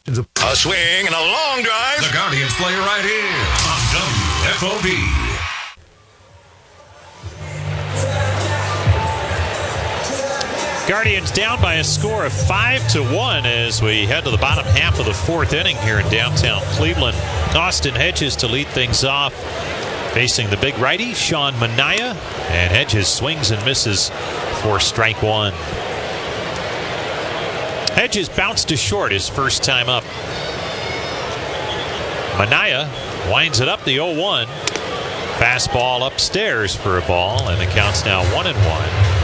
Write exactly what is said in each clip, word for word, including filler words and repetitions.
A swing and a long drive. The Guardians play right here on W F O B. Guardians down by a score of five to one as we head to the bottom half of the fourth inning here in downtown Cleveland. Austin Hedges to lead things off, facing the big righty Sean Manaea, and Hedges swings and misses for strike one. Hedges bounced to short his first time up. Manaea winds it up the oh one. Fastball upstairs for a ball, and the count's now one and one.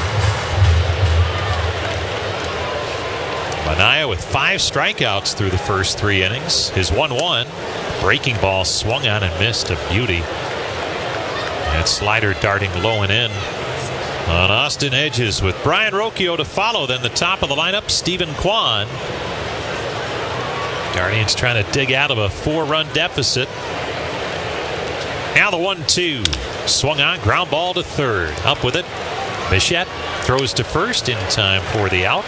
Manaea with five strikeouts through the first three innings. His one one. Breaking ball swung on and missed, a beauty. That slider darting low and in on Austin Hedges, with Brayan Rocchio to follow. Then the top of the lineup, Steven Kwan. Guardians trying to dig out of a four-run deficit. Now the one two. Swung on, ground ball to third. Up with it. Bichette throws to first in time for the out.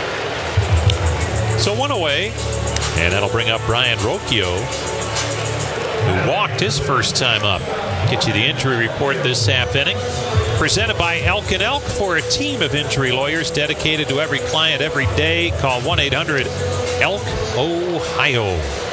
So one away, and that'll bring up Brayan Rocchio, who walked his first time up. Get you the injury report this half inning. Presented by Elk and Elk. For a team of injury lawyers dedicated to every client every day, call one eight hundred elk ohio.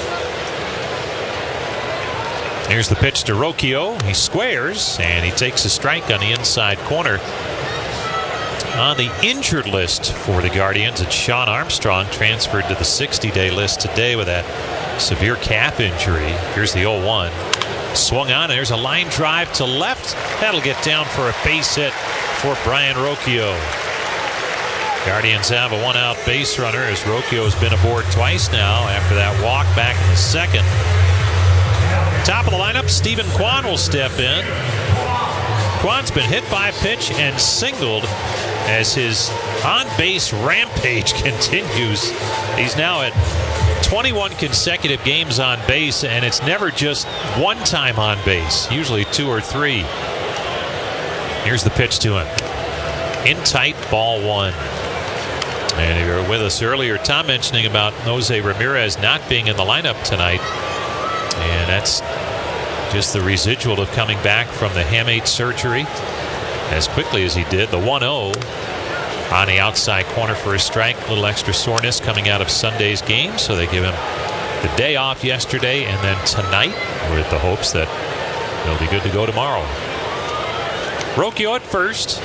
Here's the pitch to Rocchio. He squares, and he takes a strike on the inside corner. On the injured list for the Guardians, it's Sean Armstrong, transferred to the sixty-day list today with that severe calf injury. Here's the oh one. Swung on, and there's a line drive to left. That'll get down for a base hit for Brayan Rocchio. Guardians have a one-out base runner, as Rocchio has been aboard twice now after that walk back in the second. Top of the lineup, Steven Kwan will step in. Kwan's been hit by a pitch and singled as his on-base rampage continues. He's now at twenty-one consecutive games on base, and it's never just one time on base, usually two or three. Here's the pitch to him. In tight, ball one. And if you were with us earlier, Tom mentioning about Jose Ramirez not being in the lineup tonight, and that's just the residual of coming back from the hamate surgery as quickly as he did. The one oh on the outside corner for a strike. A little extra soreness coming out of Sunday's game, so they give him the day off yesterday, and then tonight with the hopes that he'll be good to go tomorrow. Rocchio at first.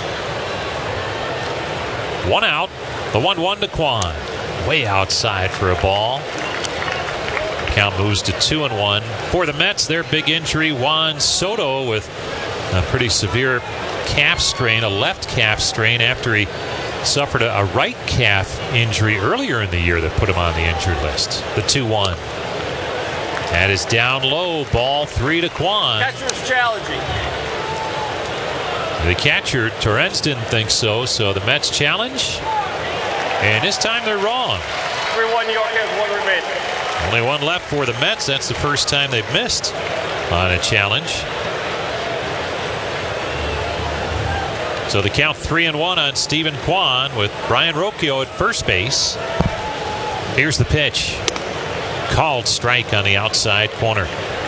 One out. The one one to Kwan. Way outside for a ball. Count moves to two and one. For the Mets, their big injury, Juan Soto, with a pretty severe calf strain, a left calf strain, after he suffered a, a right calf injury earlier in the year that put him on the injured list. The two one. That is down low. Ball three to Kwan. Catcher's challenging. The catcher, Torrens, didn't think so, so the Mets challenge. And this time they're wrong. three one, New York has one remaining. Only one left for the Mets. That's the first time they've missed on a challenge. So the count three and one on Steven Kwan, with Brayan Rocchio at first base. Here's the pitch. Called strike on the outside corner.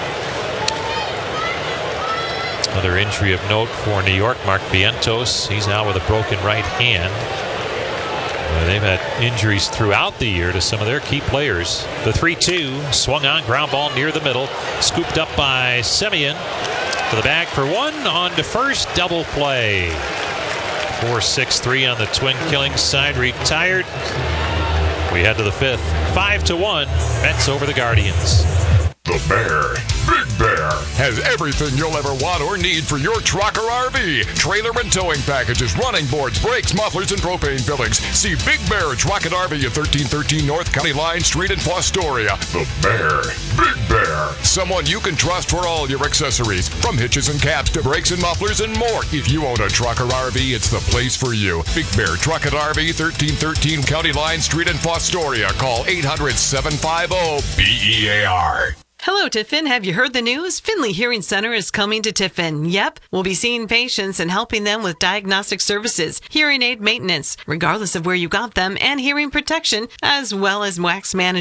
Another injury of note for New York, Mark Vientos. He's out with a broken right hand. Uh, they've had injuries throughout the year to some of their key players. The three two, swung on, ground ball near the middle, scooped up by Semien to the bag for one, on to first, double play. four six three on the Twin Killings side, retired. We head to the fifth. five to one, Mets over the Guardians. The Bear, Big Bear, has everything you'll ever want or need for your truck or R V. Trailer and towing packages, running boards, brakes, mufflers, and propane fillings. See Big Bear Truck and R V at thirteen thirteen North County Line Street in Fostoria. The Bear, Big Bear, someone you can trust for all your accessories, from hitches and caps to brakes and mufflers and more. If you own a truck or R V, it's the place for you. Big Bear Truck and R V, thirteen thirteen County Line Street in Fostoria. Call eight hundred, seven five zero, B E A R. Hello, Tiffin. Have you heard the news? Finley Hearing Center is coming to Tiffin. Yep, we'll be seeing patients and helping them with diagnostic services, hearing aid maintenance, regardless of where you got them, and hearing protection, as well as wax management.